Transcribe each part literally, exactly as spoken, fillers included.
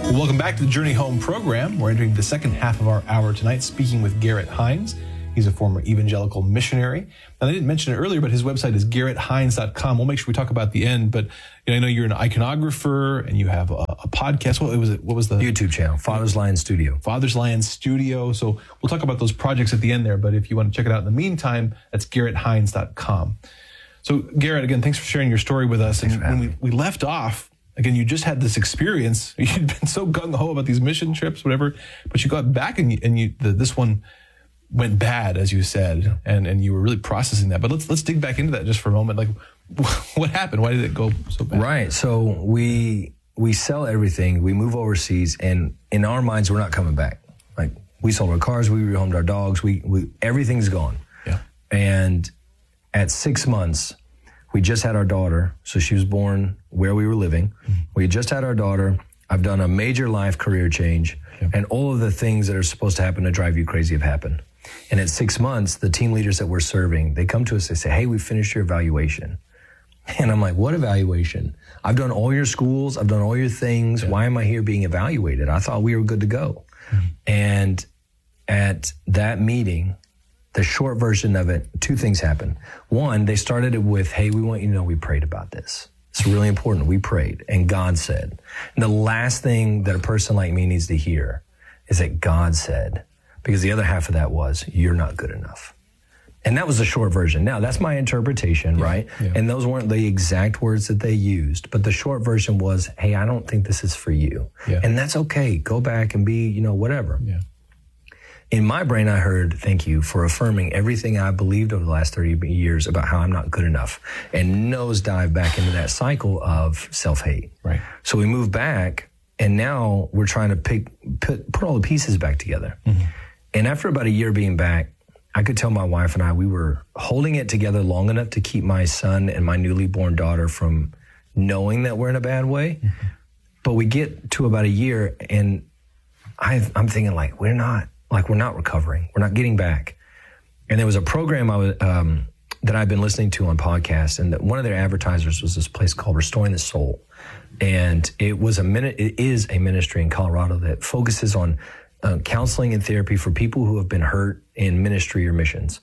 Welcome back to the Journey Home program. We're entering the second half of our hour tonight, speaking with Garrett Hines. He's a former evangelical missionary. And I didn't mention it earlier, but his website is garrett hines dot com. We'll make sure we talk about the end, but you know, I know you're an iconographer and you have a, a podcast. What was it? What was the YouTube channel? Father's Lion Studio. Father's Lion Studio. So we'll talk about those projects at the end there, but if you want to check it out in the meantime, that's garrett hines dot com. So Garrett, again, thanks for sharing your story with us. Thanks and for having when we, we left off, again, you just had this experience. You'd been so gung-ho about these mission trips, whatever, but you got back and, you, and you, the, this one went bad, as you said, and, and you were really processing that. But let's let's dig back into that just for a moment. Like, what happened? Why did it go so bad? Right. So we we sell everything. We move overseas, and in our minds, we're not coming back. Like, we sold our cars, we rehomed our dogs, we, we everything's gone. Yeah. And at six months, we just had our daughter. So she was born where we were living. Mm-hmm. We just had our daughter. I've done a major life career change, yeah. and all of the things that are supposed to happen to drive you crazy have happened. And at six months, the team leaders that we're serving, they come to us, they say, hey, we finished your evaluation. And I'm like, what evaluation? I've done all your schools. I've done all your things. Yeah. Why am I here being evaluated? I thought we were good to go. Mm-hmm. And at that meeting, the short version of it, two things happened. One, they started it with, hey, we want you to know we prayed about this. It's really important. We prayed, and God said. And the last thing that a person like me needs to hear is that God said. Because the other half of that was, you're not good enough. And that was the short version. Now, that's my interpretation, yeah, right? Yeah. And those weren't the exact words that they used. But the short version was, hey, I don't think this is for you. Yeah. And that's okay. Go back and be, you know, whatever. Yeah. In my brain, I heard, thank you for affirming everything I believed over the last thirty years about how I'm not good enough. And nosedive back into that cycle of self-hate. Right. So we moved back, and now we're trying to pick, put, put all the pieces back together. Mm-hmm. And after about a year being back, I could tell my wife and I, we were holding it together long enough to keep my son and my newly born daughter from knowing that we're in a bad way. Mm-hmm. But we get to about a year, and I've, I'm thinking, like, we're not, like, we're not recovering. We're not getting back. And there was a program I was, um, that I've been listening to on podcasts, and that one of their advertisers was this place called Restoring the Soul. And it was a minute, it is a ministry in Colorado that focuses on Uh, counseling and therapy for people who have been hurt in ministry or missions.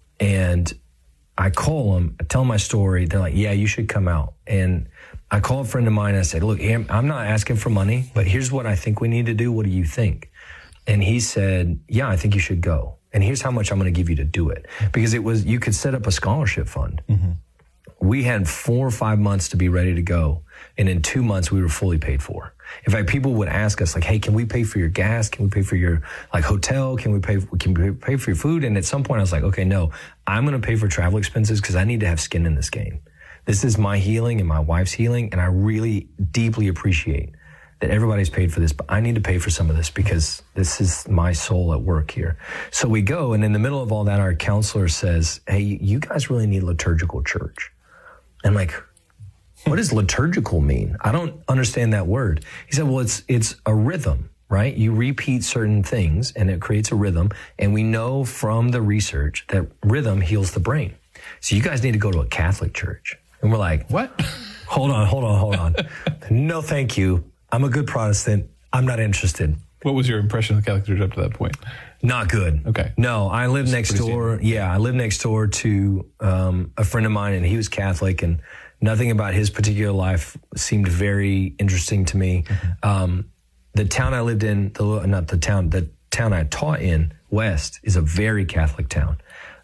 And I call them, I tell them my story. They're like, yeah, you should come out. And I call a friend of mine and I said, look, I'm not asking for money, but here's what I think we need to do. What do you think? And he said, yeah, I think you should go. And here's how much I'm going to give you to do it. Because it was, you could set up a scholarship fund. Mm-hmm. We had four or five months to be ready to go. And in two months, we were fully paid for. In fact, people would ask us, like, hey, can we pay for your gas? Can we pay for your, like, hotel? Can we pay, can we pay for your food? And at some point, I was like, okay, no, I'm going to pay for travel expenses because I need to have skin in this game. This is my healing and my wife's healing. And I really deeply appreciate that everybody's paid for this, but I need to pay for some of this because this is my soul at work here. So we go, and in the middle of all that, our counselor says, hey, you guys really need liturgical church. I'm like, what does liturgical mean? I don't understand that word. He said, well, it's it's a rhythm, right? You repeat certain things and it creates a rhythm. And we know from the research that rhythm heals the brain. So you guys need to go to a Catholic church. And we're like, what? Hold on, hold on, hold on. No, thank you. I'm a good Protestant. I'm not interested. What was your impression of the Catholic Church up to that point? Not good. Okay. No, I live next door. Standard. Yeah, I live next door to um, a friend of mine, and he was Catholic, and nothing about his particular life seemed very interesting to me. Mm-hmm. Um, the town I lived in, the not the town, the town I taught in, West, is a very Catholic town.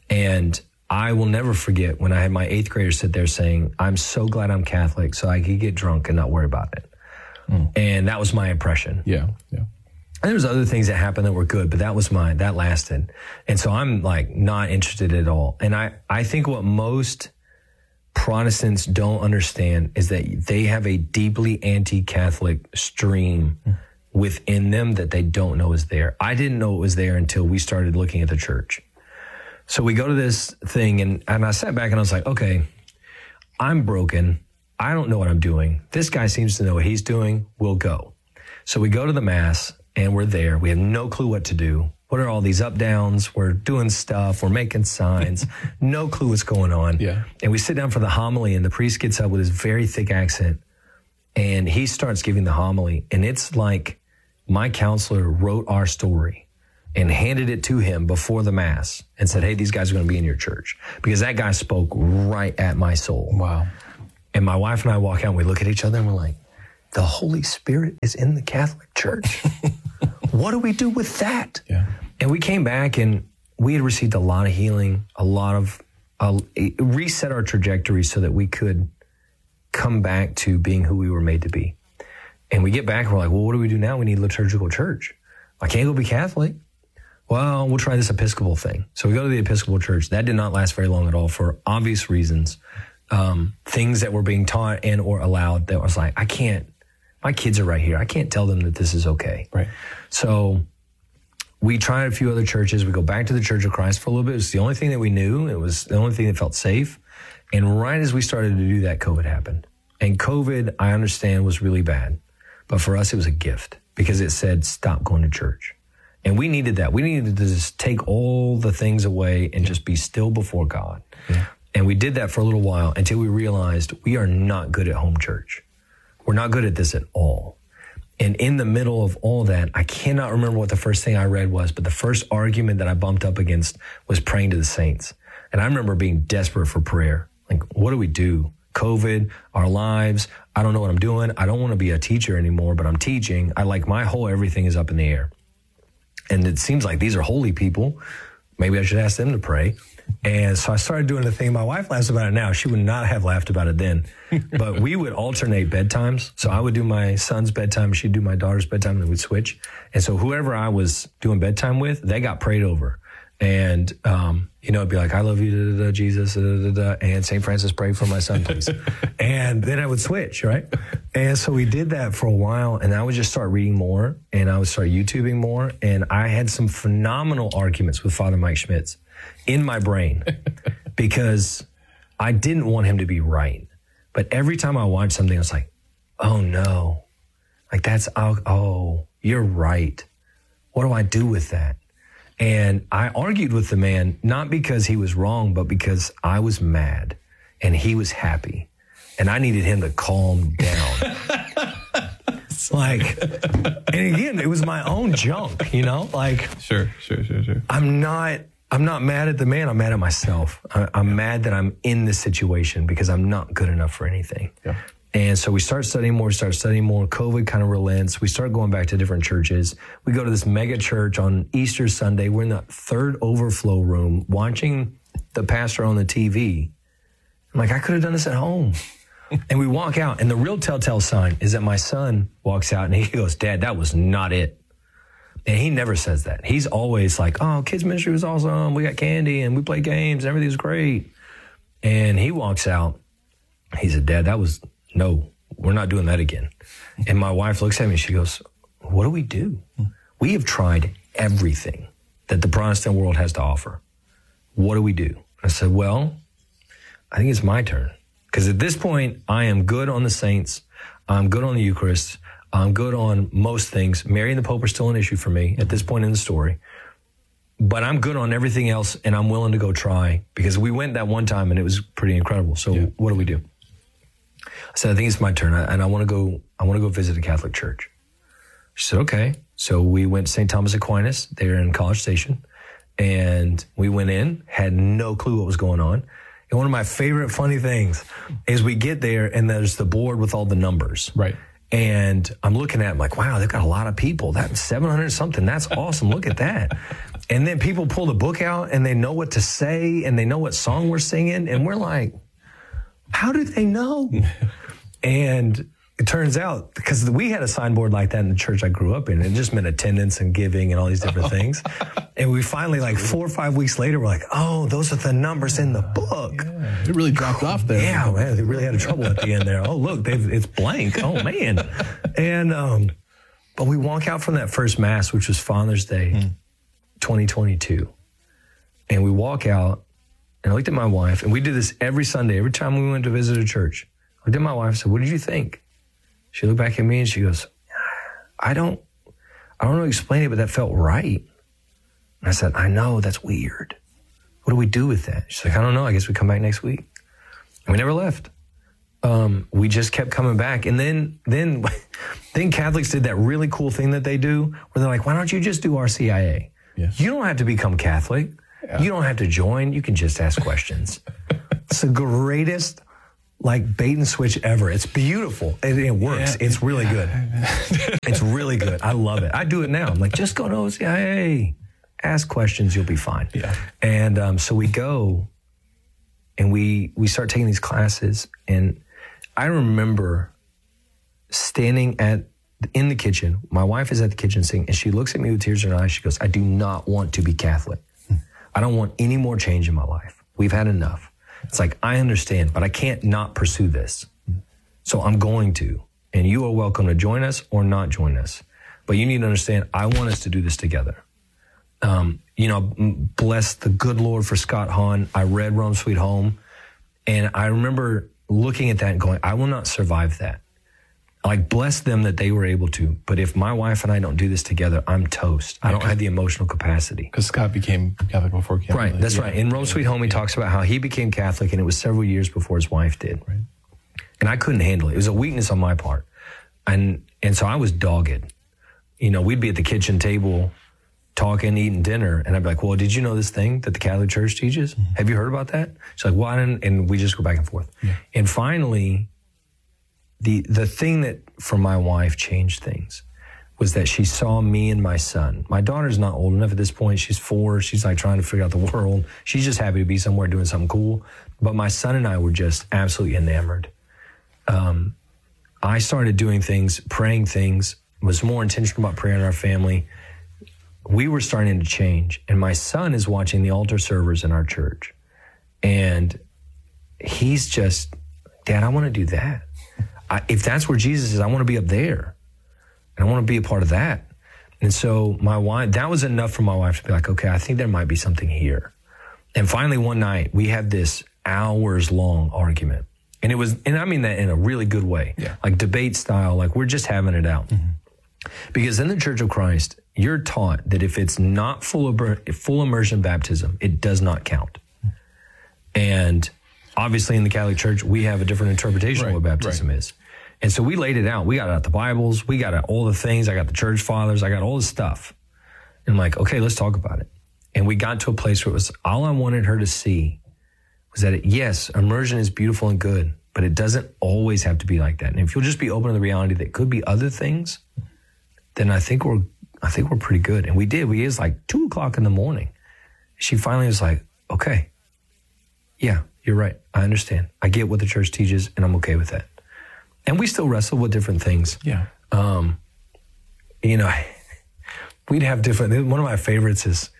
And I will never forget when I had my eighth grader sit there saying, I'm so glad I'm Catholic so I could get drunk and not worry about it. Mm. And that was my impression. Yeah, yeah. And there was other things that happened that were good, but that was mine. That lasted. And so I'm like not interested at all. And I, I think what most Protestants don't understand is that they have a deeply anti-Catholic stream mm. within them that they don't know is there. I didn't know it was there until we started looking at the church. So we go to this thing, and, and I sat back and I was like, okay, I'm broken. I don't know what I'm doing. This guy seems to know what he's doing. We'll go. So we go to the Mass, and we're there. We have no clue what to do. What are all these up downs? We're doing stuff. We're making signs. No clue what's going on. Yeah. And we sit down for the homily, and the priest gets up with his very thick accent, and he starts giving the homily. And it's like my counselor wrote our story and handed it to him before the Mass and said, hey, these guys are going to be in your church. Because that guy spoke right at my soul. Wow. And my wife and I walk out and we look at each other and we're like, the Holy Spirit is in the Catholic Church. What do we do with that? Yeah. And we came back and we had received a lot of healing, a lot of, uh, reset our trajectory so that we could come back to being who we were made to be. And we get back and we're like, well, what do we do now? We need liturgical church. I can't go be Catholic. Well, we'll try this Episcopal thing. So we go to the Episcopal church. That did not last very long at all for obvious reasons. Um, things that were being taught and or allowed that was like, I can't, my kids are right here. I can't tell them that this is okay. Right. So we tried a few other churches. We go back to the Church of Christ for a little bit. It was the only thing that we knew. It was the only thing that felt safe. And right as we started to do that, COVID happened. And COVID, I understand, was really bad. But for us, it was a gift because it said, stop going to church. And we needed that. We needed to just take all the things away and just be still before God. Yeah. And we did that for a little while until we realized we are not good at home church. We're not good at this at all. And in the middle of all that, I cannot remember what the first thing I read was, but the first argument that I bumped up against was praying to the saints. And I remember being desperate for prayer. Like, what do we do? COVID, our lives. I don't know what I'm doing. I don't want to be a teacher anymore, but I'm teaching. I like my whole everything is up in the air. And it seems like these are holy people. Maybe I should ask them to pray. And so I started doing the thing. My wife laughs about it now. She would not have laughed about it then. But we would alternate bedtimes. So I would do my son's bedtime. She'd do my daughter's bedtime, and then we'd switch. And so whoever I was doing bedtime with, they got prayed over. And, um, you know, it'd be like, I love you, da, da, da, Jesus, da, da, da, and Saint Francis, pray for my son, please. And then I would switch, right? And so we did that for a while, and I would just start reading more, and I would start YouTubing more, and I had some phenomenal arguments with Father Mike Schmitz in my brain because I didn't want him to be right. But every time I watched something, I was like, oh, no. Like, that's, oh, you're right. What do I do with that? And I argued with the man, not because he was wrong, but because I was mad and he was happy. And I needed him to calm down. Like, and again, it was my own junk, you know? Like, sure, sure, sure, sure. I'm not, I'm not mad at the man. I'm mad at myself. I, I'm mad that I'm in this situation because I'm not good enough for anything. Yeah. And so we start studying more, start studying more. COVID kind of relents. We start going back to different churches. We go to this mega church on Easter Sunday. We're in the third overflow room watching the pastor on the T V. I'm like, I could have done this at home. And we walk out, and the real telltale sign is that my son walks out and he goes, Dad, that was not it. And he never says that. He's always like, oh, kids ministry was awesome. We got candy and we played games. Everything was great. And he walks out. He said, Dad, that was... no, we're not doing that again. And my wife looks at me and she goes, what do we do? We have tried everything that the Protestant world has to offer. What do we do? I said, well, I think it's my turn. Because at this point, I am good on the saints. I'm good on the Eucharist. I'm good on most things. Mary and the Pope are still an issue for me at this point in the story. But I'm good on everything else, and I'm willing to go try. Because we went that one time, and it was pretty incredible. So yeah. What do we do? I said, I think it's my turn, and I want to go. I want to go visit a Catholic church. She said, okay. So we went to Saint Thomas Aquinas. They're in College Station, and we went in. Had no clue what was going on. And one of my favorite funny things is we get there, and there's the board with all the numbers. Right. And I'm looking at it, I'm like, wow, they've got a lot of people. That's seven hundred something. That's awesome. Look at that. And then people pull the book out, and they know what to say, and they know what song we're singing, and we're like, how do they know? And it turns out, because we had a signboard like that in the church I grew up in, it just meant attendance and giving and all these different things. And we finally, like four or five weeks later, we're like, oh, those are the numbers in the book. Yeah, it really dropped off there. Yeah, man, they really had trouble at the end there. Oh, look, they've, it's blank. Oh, man. And, um, but we walk out from that first Mass, which was Father's Day, hmm. twenty twenty-two. And we walk out, and I looked at my wife, and we did this every Sunday, every time we went to visit a church. I looked at my wife and said, what did you think? She looked back at me and she goes, I don't, I don't know how to explain it, but that felt right. And I said, I know, that's weird. What do we do with that? She's like, I don't know. I guess we come back next week. And we never left. um, we just kept coming back. And then, then, then Catholics did that really cool thing that they do where they're like, why don't you just do R C I A? Yes. You don't have to become Catholic. Yeah. You don't have to join. You can just ask questions. It's the greatest like bait and switch ever. It's beautiful. It, it works. Yeah. It's really good. It's really good. I love it. I do it now. I'm like, just go to O C I A. Ask questions. You'll be fine. Yeah. And um, so we go and we we start taking these classes. And I remember standing at in the kitchen. My wife is at the kitchen sink, and she looks at me with tears in her eyes. She goes, I do not want to be Catholic. Hmm. I don't want any more change in my life. We've had enough. It's like, I understand, but I can't not pursue this. So I'm going to, and you are welcome to join us or not join us. But you need to understand, I want us to do this together. Um, you know, bless the good Lord for Scott Hahn. I read Rome Sweet Home, and I remember looking at that and going, I will not survive that. Like, bless them that they were able to. But if my wife and I don't do this together, I'm toast. I don't have the emotional capacity. Because Scott became Catholic before Catholic. Right, that's yeah. right. In Rome Sweet Home, he yeah. talks about how he became Catholic, and it was several years before his wife did. Right. And I couldn't handle it. It was a weakness on my part. And and so I was dogged. You know, we'd be at the kitchen table talking, eating dinner, and I'd be like, well, did you know this thing that the Catholic Church teaches? Mm-hmm. Have you heard about that? She's like, well, I didn't. And we just go back and forth. Yeah. And finally, The the thing that for my wife changed things was that she saw me and my son. My daughter's not old enough at this point. She's four. She's like trying to figure out the world. She's just happy to be somewhere doing something cool. But my son and I were just absolutely enamored. Um, I started doing things, praying things, was more intentional about prayer in our family. We were starting to change. And my son is watching the altar servers in our church. And he's just, Dad, I want to do that. I, if that's where Jesus is, I want to be up there. And I want to be a part of that. And so my wife, that was enough for my wife to be like, okay, I think there might be something here. And finally one night we had this hours long argument. And it was, and I mean that in a really good way, yeah. like debate style, like we're just having it out. Mm-hmm. Because in the Church of Christ, you're taught that if it's not full of full immersion baptism, it does not count. Mm-hmm. And obviously in the Catholic Church, we have a different interpretation right, of what baptism right. is. And so we laid it out. We got out the Bibles. We got out all the things. I got the church fathers. I got all the stuff. And I'm like, okay, let's talk about it. And we got to a place where it was, all I wanted her to see was that, it, yes, immersion is beautiful and good, but it doesn't always have to be like that. And if you'll just be open to the reality that it could be other things, then I think we're, I think we're pretty good. And we did. We, it was like two o'clock in the morning. She finally was like, okay, yeah, you're right. I understand. I get what the church teaches, and I'm okay with that. And we still wrestle with different things. Yeah. Um, you know, we'd have different, one of my favorites is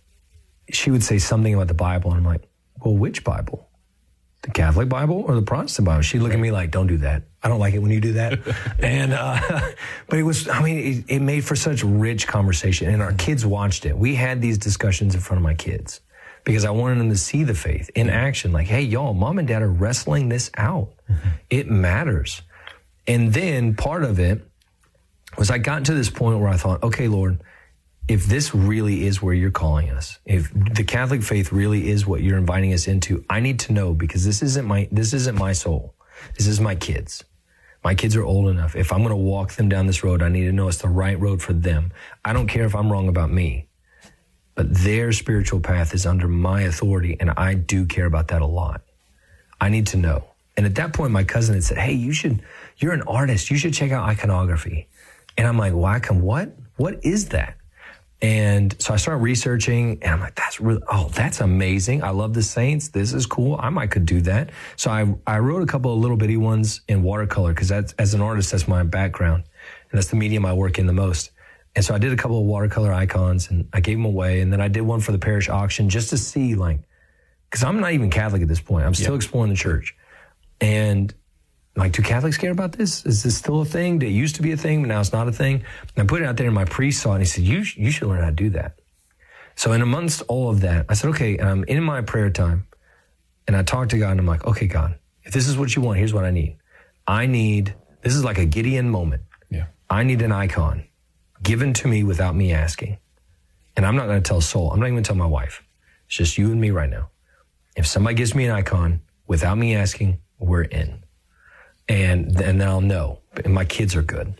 she would say something about the Bible, and I'm like, well, which Bible? The Catholic Bible or the Protestant Bible? She'd look at me like, don't do that. I don't like it when you do that. and, uh, but it was, I mean, it, it made for such rich conversation, and our kids watched it. We had these discussions in front of my kids because I wanted them to see the faith in action. Like, hey, y'all, mom and dad are wrestling this out. Mm-hmm. It matters. And then part of it was I got to this point where I thought, okay, Lord, if this really is where you're calling us, if the Catholic faith really is what you're inviting us into, I need to know, because this isn't my, this isn't my soul. This is my kids. My kids are old enough. If I'm going to walk them down this road, I need to know it's the right road for them. I don't care if I'm wrong about me, but their spiritual path is under my authority, and I do care about that a lot. I need to know. And at that point, my cousin had said, hey, you should, you're an artist. You should check out iconography. And I'm like, well, I can what? What is that? And so I started researching, and I'm like, that's really, oh, that's amazing. I love the saints. This is cool. I might could do that. So I, I wrote a couple of little bitty ones in watercolor, because that's, as an artist, that's my background. And that's the medium I work in the most. And so I did a couple of watercolor icons, and I gave them away. And then I did one for the parish auction just to see, like, because I'm not even Catholic at this point. I'm still yeah. exploring the church. And like, do Catholics care about this? Is this still a thing? It used to be a thing, but now it's not a thing. And I put it out there, and my priest saw it, and he said, you, you should learn how to do that. So in amongst all of that, I said, okay, and I'm in my prayer time, and I talked to God, and I'm like, okay, God, if this is what you want, here's what I need. I need, this is like a Gideon moment. Yeah. I need an icon given to me without me asking. And I'm not going to tell Soul. I'm not even going to tell my wife. It's just you and me right now. If somebody gives me an icon without me asking, we're in. and, and then I'll know. And my kids are good.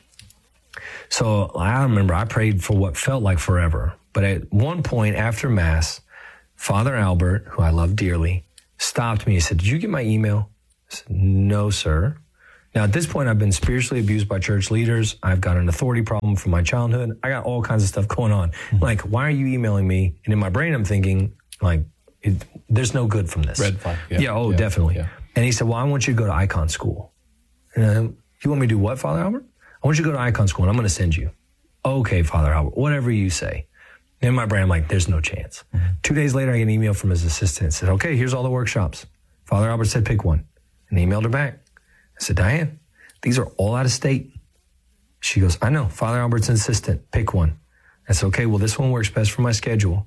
So I remember I prayed for what felt like forever. But at one point after Mass, Father Albert, who I love dearly, stopped me. He said, "Did you get my email?" I said, "No, sir." Now, at this point, I've been spiritually abused by church leaders. I've got an authority problem from my childhood. I got all kinds of stuff going on. Mm-hmm. Like, why are you emailing me? And in my brain, I'm thinking, like, it, there's no good from this. Red flag. Yeah, yeah oh, yeah. definitely. Yeah. And he said, well, I want you to go to Icon School. And I, you want me to do what, Father Albert? I want you to go to Icon School, and I'm going to send you. Okay, Father Albert, whatever you say. And in my brain, I'm like, there's no chance. Mm-hmm. Two days later, I get an email from his assistant and said, okay, here's all the workshops. Father Albert said, pick one. And he emailed her back. I said, Diane, these are all out of state. She goes, I know. Father Albert's insistent. Pick one. I said, okay, well, this one works best for my schedule.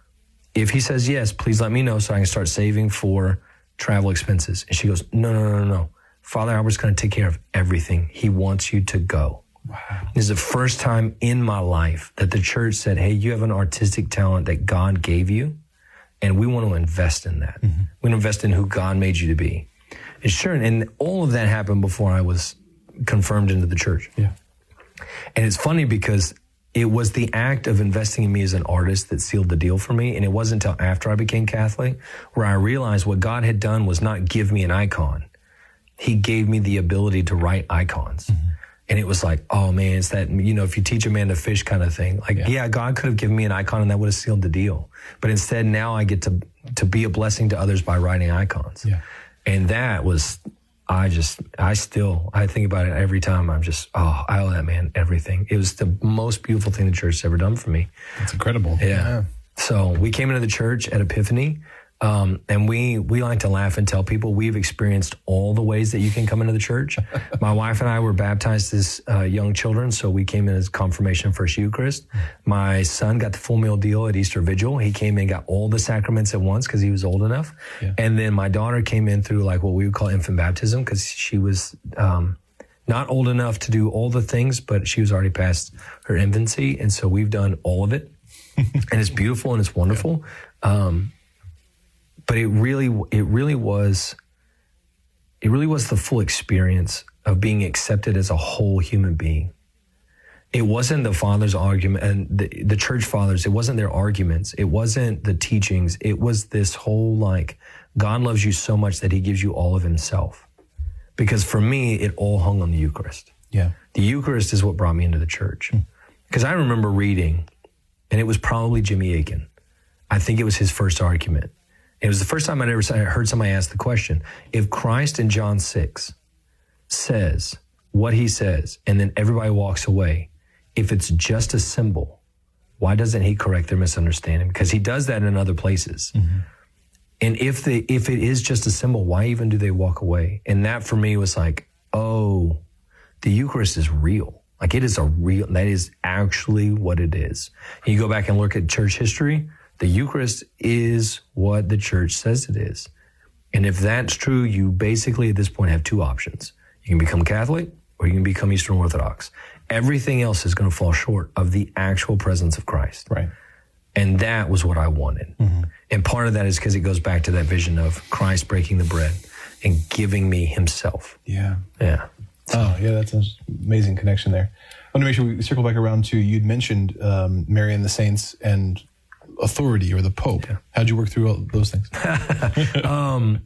If he says yes, please let me know so I can start saving for travel expenses. And she goes, no, no, no, no, no. Father Albert's going to take care of everything. He wants you to go. Wow. This is the first time in my life that the church said, hey, you have an artistic talent that God gave you, and we want to invest in that. Mm-hmm. We want to invest in who God made you to be. And sure, and all of that happened before I was confirmed into the church. Yeah. And it's funny because it was the act of investing in me as an artist that sealed the deal for me. And it wasn't until after I became Catholic where I realized what God had done was not give me an icon. He gave me the ability to write icons. Mm-hmm. And it was like, oh man, it's that, you know, if you teach a man to fish kind of thing. Like, yeah, yeah God could have given me an icon and that would have sealed the deal. But instead now I get to, to be a blessing to others by writing icons. Yeah. And that was, I just, I still, I think about it every time. I'm just, oh, I owe that man everything. It was the most beautiful thing the church has ever done for me. That's incredible. Yeah. yeah. So we came into the church at Epiphany. Um, and we, we like to laugh and tell people we've experienced all the ways that you can come into the church. My wife and I were baptized as uh, young children, so we came in as confirmation, First Eucharist. My son got the full meal deal at Easter Vigil. He came in and got all the sacraments at once because he was old enough. Yeah. And then my daughter came in through like what we would call infant baptism because she was um, not old enough to do all the things, but she was already past her infancy. And so we've done all of it. And it's beautiful and it's wonderful. Yeah. Um, But it really, it really was, it really was the full experience of being accepted as a whole human being. It wasn't the father's argument and the, the church fathers. It wasn't their arguments. It wasn't the teachings. It was this whole like, God loves you so much that he gives you all of himself. Because for me, it all hung on the Eucharist. Yeah. The Eucharist is what brought me into the church. Because mm. I remember reading, and it was probably Jimmy Akin. I think it was his first argument. It was the first time I'd ever heard somebody ask the question, if Christ in John six says what he says, and then everybody walks away, if it's just a symbol, why doesn't he correct their misunderstanding? Because he does that in other places. Mm-hmm. And if they, if it is just a symbol, why even do they walk away? And that for me was like, oh, the Eucharist is real. Like it is a real, that is actually what it is. And you go back and look at church history, the Eucharist is what the church says it is. And if that's true, you basically at this point have two options. You can become Catholic or you can become Eastern Orthodox. Everything else is going to fall short of the actual presence of Christ. Right. And that was what I wanted. Mm-hmm. And part of that is because it goes back to that vision of Christ breaking the bread and giving me himself. Yeah. Yeah. Oh, yeah, that's an amazing connection there. I want to make sure we circle back around to, you'd mentioned um, Mary and the Saints and authority or the Pope. Yeah. How'd you work through all those things? um,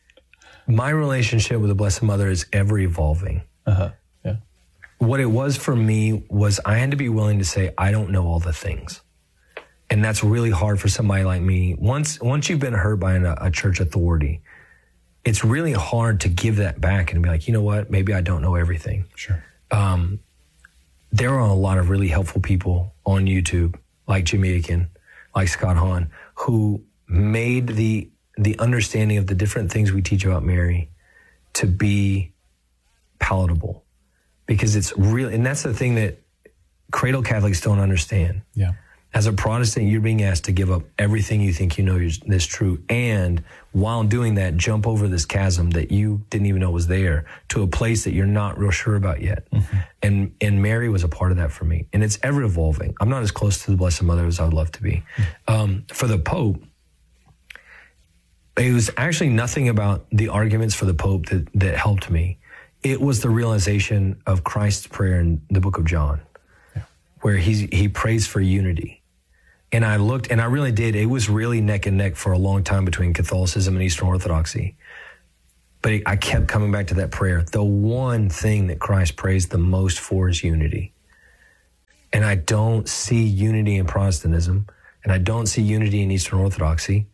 my relationship with the Blessed Mother is ever evolving. Uh-huh. Yeah. What it was for me was I had to be willing to say, I don't know all the things. And that's really hard for somebody like me. Once, once you've been hurt by an, a church authority, it's really hard to give that back and be like, you know what? Maybe I don't know everything. Sure. Um, there are a lot of really helpful people on YouTube, like Jimmy Akin, like Scott Hahn, who made the the understanding of the different things we teach about Mary to be palatable. Because it's real, and that's the thing that cradle Catholics don't understand. Yeah. As a Protestant, you're being asked to give up everything you think you know is true, and while doing that, jump over this chasm that you didn't even know was there to a place that you're not real sure about yet. Mm-hmm. And and Mary was a part of that for me, and it's ever evolving. I'm not as close to the Blessed Mother as I would love to be. Mm-hmm. Um, for the Pope, it was actually nothing about the arguments for the Pope that that helped me. it was the realization of Christ's prayer in the book of John, yeah. where he, he prays for unity. And I looked, and I really did. It was really neck and neck for a long time between Catholicism and Eastern Orthodoxy. But it, I kept coming back to that prayer. The one thing that Christ prays the most for is unity. And I don't see unity in Protestantism, and I don't see unity in Eastern Orthodoxy.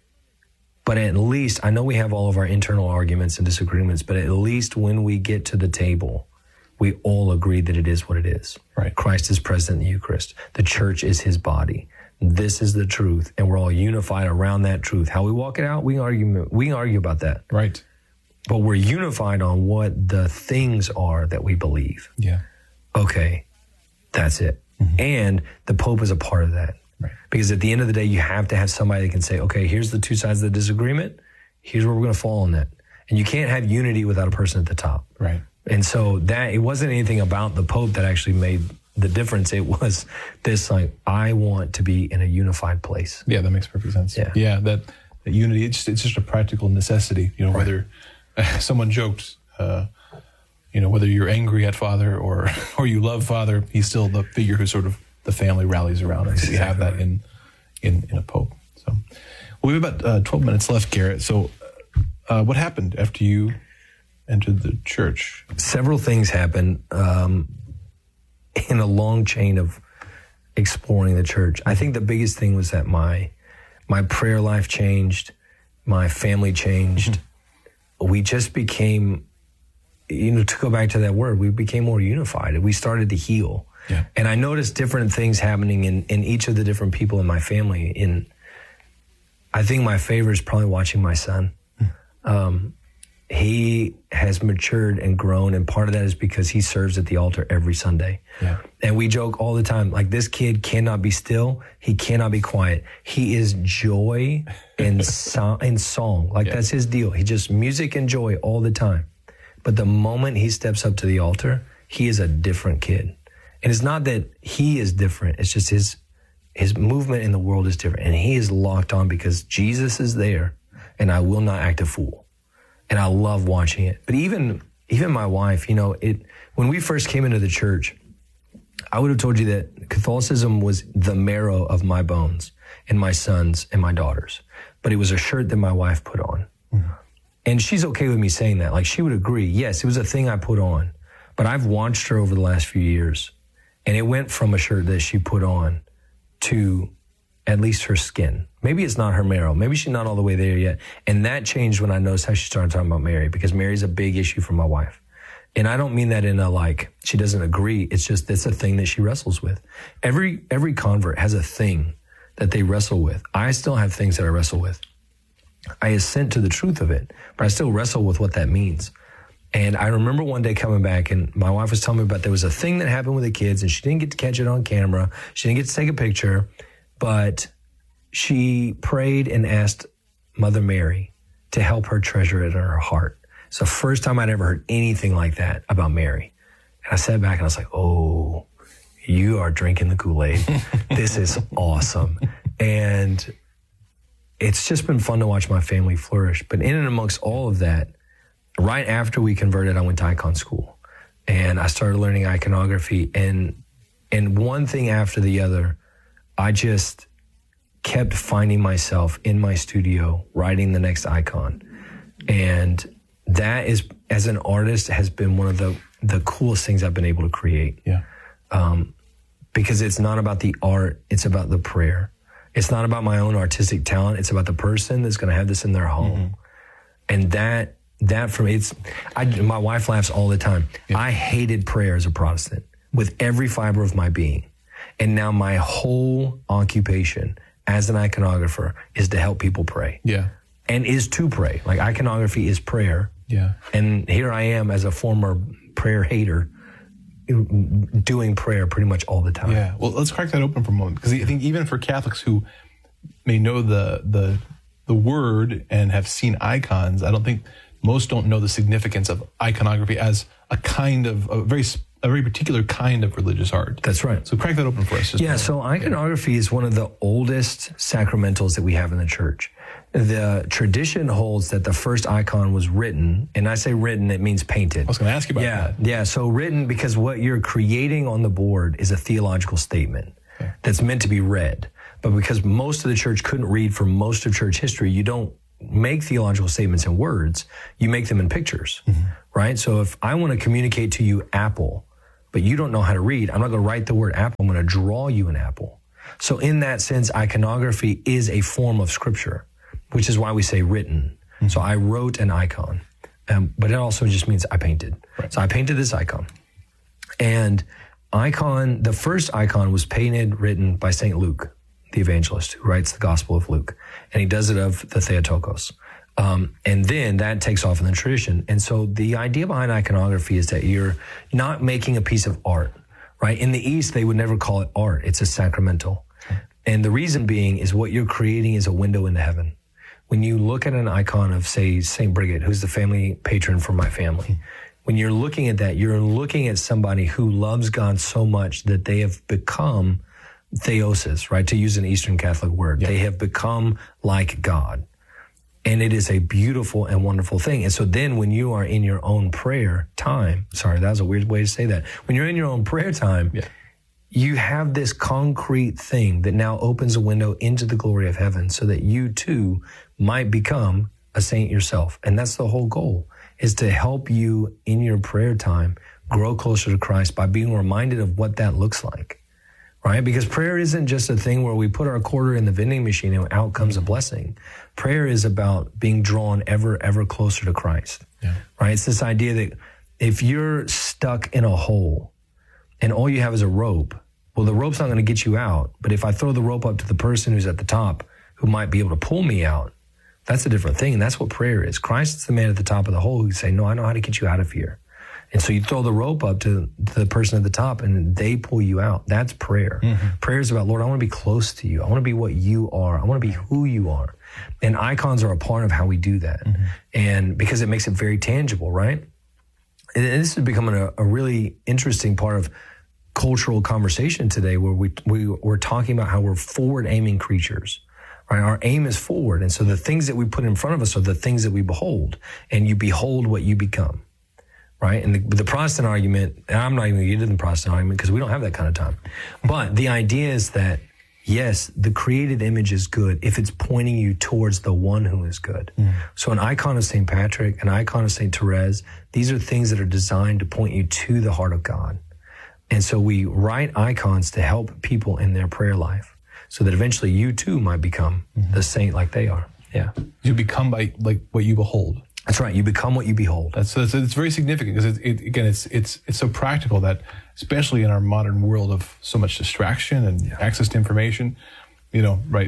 But at least, I know we have all of our internal arguments and disagreements, but at least when we get to the table, we all agree that it is what it is. Right. Christ is present in the Eucharist. The church is his body. This is the truth, and we're all unified around that truth. How we walk it out, we can argue, we can argue about that. Right. But we're unified on what the things are that we believe. Yeah. Okay, that's it. Mm-hmm. And the Pope is a part of that. Right. Because at the end of the day, you have to have somebody that can say, okay, here's the two sides of the disagreement. Here's where we're going to fall on that. And you can't have unity without a person at the top. Right. And so that it wasn't anything about the Pope that actually made the difference. It was this, like, I want to be in a unified place. Yeah, that makes perfect sense. Yeah, yeah that, that unity, it's just, it's just a practical necessity. You know, right. whether uh, someone joked, uh, you know, whether you're angry at Father or or you love Father, he's still the figure who sort of the family rallies around. And so we have that in, in, in a Pope. So well, we have about uh, twelve minutes left, Garrett. So uh, what happened after you entered the church? Several things happened. Um, in a long chain of exploring the church. I think the biggest thing was that my my prayer life changed, my family changed. Mm-hmm. We just became, you know, to go back to that word, we became more unified. We started to heal. Yeah. And I noticed different things happening in, in each of the different people in my family. In, I think my favorite is probably watching my son. Mm-hmm. Um, He has matured and grown, and part of that is because he serves at the altar every Sunday. Yeah. And we joke all the time, like, this kid cannot be still. He cannot be quiet. He is joy and, so- and song. Like, yeah. that's his deal. He just music and joy all the time. But the moment he steps up to the altar, he is a different kid. And it's not that he is different. It's just his his movement in the world is different. And he is locked on because Jesus is there, and I will not act a fool. And I love watching it. But even even my wife, you know, it when we first came into the church, I would have told you that Catholicism was the marrow of my bones and my sons and my daughters. But it was a shirt that my wife put on. Mm-hmm. And she's okay with me saying that. Like, she would agree. Yes, it was a thing I put on. But I've watched her over the last few years, and it went from a shirt that she put on to at least her skin. Maybe it's not her marrow. Maybe she's not all the way there yet. And that changed when I noticed how she started talking about Mary, because Mary's a big issue for my wife. And I don't mean that in a, like, she doesn't agree. It's just, it's a thing that she wrestles with. Every, every convert has a thing that they wrestle with. I still have things that I wrestle with. I assent to the truth of it, but I still wrestle with what that means. And I remember one day coming back, and my wife was telling me about there was a thing that happened with the kids, and she didn't get to catch it on camera. She didn't get to take a picture, but she prayed and asked Mother Mary to help her treasure it in her heart. It's the first time I'd ever heard anything like that about Mary. And I sat back and I was like, oh, you are drinking the Kool-Aid. This is awesome. And it's just been fun to watch my family flourish. But in and amongst all of that, right after we converted, I went to icon school. And I started learning iconography. And and one thing after the other, I just kept finding myself in my studio writing the next icon. And that is, as an artist, has been one of the, the coolest things I've been able to create. Yeah. Um, because it's not about the art, it's about the prayer. It's not about my own artistic talent. It's about the person that's going to have this in their home. Mm-hmm. And that, that for me, it's, I, my wife laughs all the time. Yeah. I hated prayer as a Protestant with every fiber of my being. And now my whole occupation as an iconographer is to help people pray. Yeah. And is to pray. Like, iconography is prayer. Yeah. And here I am as a former prayer hater doing prayer pretty much all the time. Yeah. Well, let's crack that open for a moment, because I think even for Catholics who may know the the the word and have seen icons, I don't think most don't know the significance of iconography as a kind of a very a very particular kind of religious art. That's right. So crack that open for us. Just yeah, so iconography yeah. is one of the oldest sacramentals that we have in the church. The tradition holds that the first icon was written, and I say written, it means painted. I was going to ask you about yeah, that. Yeah, so written because what you're creating on the board is a theological statement okay. that's meant to be read. But because most of the church couldn't read for most of church history, you don't make theological statements in words, you make them in pictures, mm-hmm. right? So if I want to communicate to you apple, but you don't know how to read, I'm not going to write the word apple, I'm going to draw you an apple. So in that sense, iconography is a form of scripture, which is why we say written. Mm-hmm. So I wrote an icon, um, but it also just means I painted. Right. So I painted this icon. And icon, the first icon was painted, written by Saint Luke, the evangelist who writes the Gospel of Luke. And he does it of the Theotokos. Um, and then that takes off in the tradition. And so the idea behind iconography is that you're not making a piece of art, right? In the East, they would never call it art. It's a sacramental. And the reason being is what you're creating is a window into heaven. When you look at an icon of, say, Saint Bridget, who's the family patron for my family, when you're looking at that, you're looking at somebody who loves God so much that they have become theoses, right? To use an Eastern Catholic word. Yeah. They have become like God. And it is a beautiful and wonderful thing. And so then when you are in your own prayer time, sorry, that was a weird way to say that. When you're in your own prayer time, yeah. you have this concrete thing that now opens a window into the glory of heaven so that you too might become a saint yourself. And that's the whole goal, is to help you in your prayer time grow closer to Christ by being reminded of what that looks like. Right? Because prayer isn't just a thing where we put our quarter in the vending machine and out comes a blessing. Prayer is about being drawn ever, ever closer to Christ. Yeah. Right? It's this idea that if you're stuck in a hole and all you have is a rope, well, the rope's not going to get you out. But if I throw the rope up to the person who's at the top who might be able to pull me out, that's a different thing. And that's what prayer is. Christ is the man at the top of the hole who say, no, I know how to get you out of here. And so you throw the rope up to, to the person at the top and they pull you out. That's prayer. Mm-hmm. Prayer is about, Lord, I want to be close to you. I want to be what you are. I want to be who you are. And icons are a part of how we do that. Mm-hmm. And because it makes it very tangible, right? And this is becoming a, a really interesting part of cultural conversation today, where we, we, we're talking about how we're forward-aiming creatures. Right? Our aim is forward. And so the things that we put in front of us are the things that we behold. And you behold what you become. Right? And the, the Protestant argument, and I'm not even going to get into the Protestant argument because we don't have that kind of time. But the idea is that, yes, the created image is good if it's pointing you towards the one who is good. Mm. So an icon of Saint Patrick, an icon of Saint Therese, these are things that are designed to point you to the heart of God. And so we write icons to help people in their prayer life so that eventually you too might become mm-hmm. the saint like they are. Yeah. You become by like what you behold. That's right. You become what you behold. That's, that's it's very significant because it, it, again, it's it's it's so practical that, especially in our modern world of so much distraction and yeah. access to information, you know, right?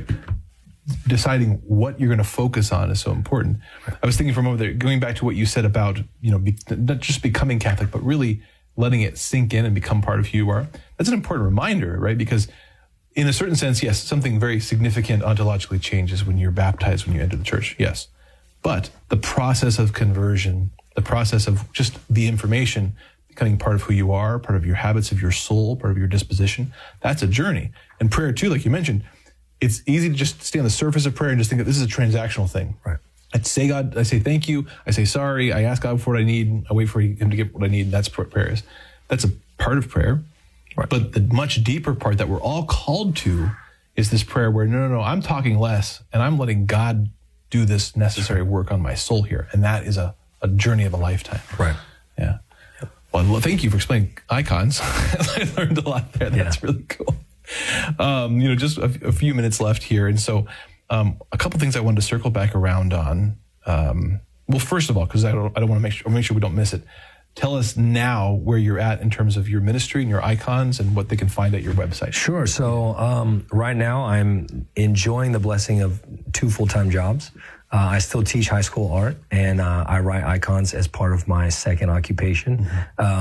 Deciding what you're going to focus on is so important. Right. I was thinking for a moment there, going back to what you said about, you know, be, not just becoming Catholic, but really letting it sink in and become part of who you are. That's an important reminder, right? Because in a certain sense, yes, something very significant ontologically changes when you're baptized, when you enter the church. Yes. But the process of conversion, the process of just the information becoming part of who you are, part of your habits of your soul, part of your disposition, that's a journey. And prayer too, like you mentioned, it's easy to just stay on the surface of prayer and just think that this is a transactional thing. Right. I say God, I say thank you, I say sorry, I ask God for what I need, I wait for him to get what I need, and that's what prayer is. That's a part of prayer. Right. But the much deeper part that we're all called to is this prayer where, no, no, no, I'm talking less, and I'm letting God do this necessary work on my soul here. And that is a, a journey of a lifetime. Right. Yeah. Yep. Well, thank you for explaining icons. I learned a lot there. That's yeah. really cool. Um, you know, just a, a few minutes left here. And so um, a couple things I wanted to circle back around on. Um, well, first of all, because I don't, I don't want to make sure, make sure we don't miss it. Tell us now where you're at in terms of your ministry and your icons and what they can find at your website. Sure. So um, right now I'm enjoying the blessing of two full-time jobs. Uh, I still teach high school art, and uh, I write icons as part of my second occupation. Mm-hmm. Um,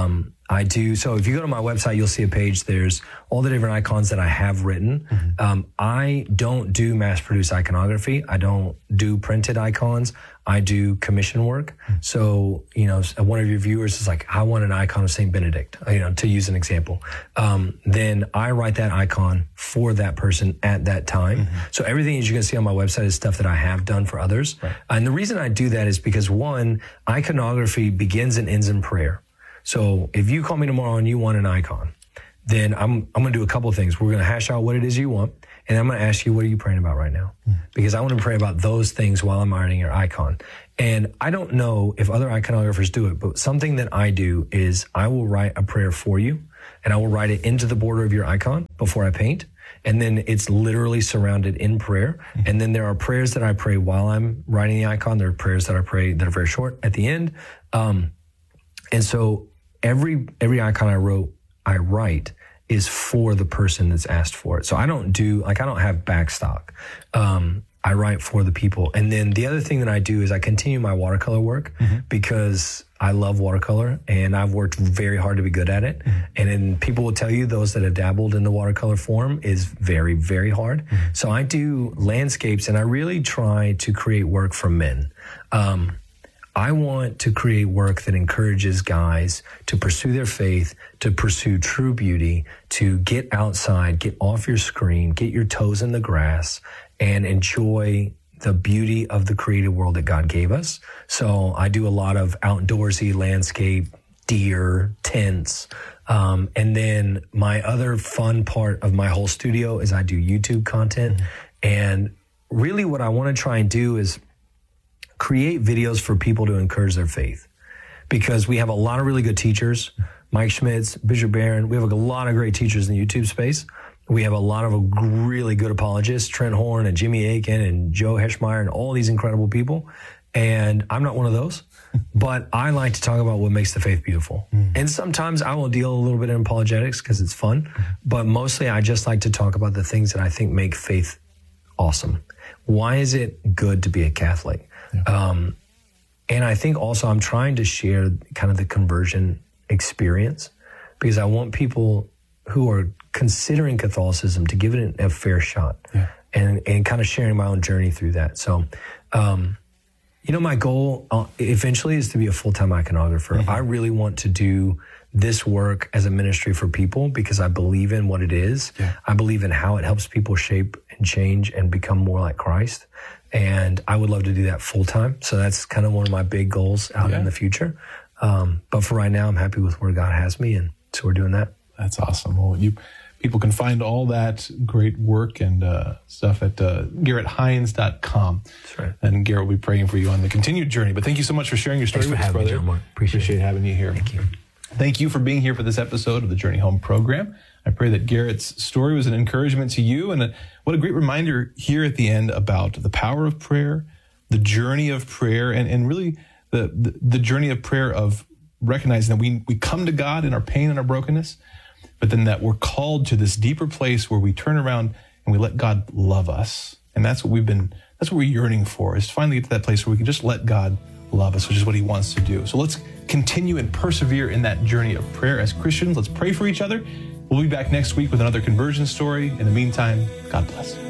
I do. So if you go to my website, you'll see a page. There's all the different icons that I have written. Mm-hmm. Um, I don't do mass produced iconography. I don't do printed icons. I do commission work. Mm-hmm. So, you know, one of your viewers is like, I want an icon of Saint Benedict, you know, to use an example. Um, then I write that icon for that person at that time. Mm-hmm. So everything that you're going to see on my website is stuff that I have done for others. Right. And the reason I do that is because, one, iconography begins and ends in prayer. So if you call me tomorrow and you want an icon, then I'm I'm going to do a couple of things. We're going to hash out what it is you want, and I'm going to ask you, what are you praying about right now? Mm. Because I want to pray about those things while I'm writing your icon. And I don't know if other iconographers do it, but something that I do is I will write a prayer for you, and I will write it into the border of your icon before I paint. And then it's literally surrounded in prayer. Mm-hmm. And then there are prayers that I pray while I'm writing the icon. There are prayers that I pray that are very short at the end. Um, and so every every icon I wrote, I write is for the person that's asked for it. So I don't do, like, I don't have backstock. Um, I write for the people. And then the other thing that I do is I continue my watercolor work mm-hmm. because I love watercolor and I've worked very hard to be good at it. Mm-hmm. And then people will tell you, those that have dabbled in the watercolor form, is very, very hard. Mm-hmm. So I do landscapes, and I really try to create work for men. Um, I want to create work that encourages guys to pursue their faith, to pursue true beauty, to get outside, get off your screen, get your toes in the grass, and enjoy the beauty of the created world that God gave us. So I do a lot of outdoorsy landscape, deer, tents. Um, and then my other fun part of my whole studio is I do YouTube content. Mm-hmm. And really what I want to try and do is create videos for people to encourage their faith, because we have a lot of really good teachers, Mike Schmitz, Bishop Barron. We have a lot of great teachers in the YouTube space. We have a lot of really good apologists, Trent Horn and Jimmy Akin and Joe Heschmeyer and all these incredible people. And I'm not one of those, but I like to talk about what makes the faith beautiful. Mm. And sometimes I will deal a little bit in apologetics because it's fun, but mostly I just like to talk about the things that I think make faith awesome. Why is it good to be a Catholic? Yeah. Um, and I think also I'm trying to share kind of the conversion experience, because I want people who are considering Catholicism to give it a fair shot. Yeah. and, and kind of sharing my own journey through that. So, um, you know, my goal uh, eventually is to be a full-time iconographer. Mm-hmm. I really want to do this work as a ministry for people because I believe in what it is. Yeah. I believe in how it helps people shape and change and become more like Christ. And I would love to do that full time. So that's kind of one of my big goals out yeah. in the future. Um, but for right now, I'm happy with where God has me. And so we're doing that. That's awesome. Well, you people can find all that great work and uh, stuff at uh, garrett hines dot com. That's right. And Garrett will be praying for you on the continued journey. But thank you so much for sharing your story Thanks with us, brother. Me, John Appreciate, Appreciate having you here. Thank you. Thank you for being here for this episode of the Journey Home program. I pray that Garrett's story was an encouragement to you, and a, what a great reminder here at the end about the power of prayer, the journey of prayer, and, and really the, the, the journey of prayer of recognizing that we, we come to God in our pain and our brokenness, but then that we're called to this deeper place where we turn around and we let God love us. And that's what we've been, that's what we're yearning for, is to finally get to that place where we can just let God love us, which is what he wants to do. So let's continue and persevere in that journey of prayer as Christians. Let's pray for each other. We'll be back next week with another conversion story. In the meantime, God bless.